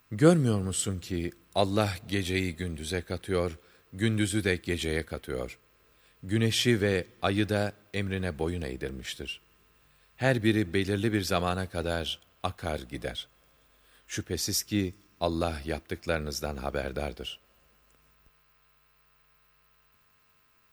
Görmüyor musun ki Allah geceyi gündüze katıyor, gündüzü de geceye katıyor. Güneşi ve ayı da emrine boyun eğdirmiştir. Her biri belirli bir zamana kadar akar gider. Şüphesiz ki Allah yaptıklarınızdan haberdardır.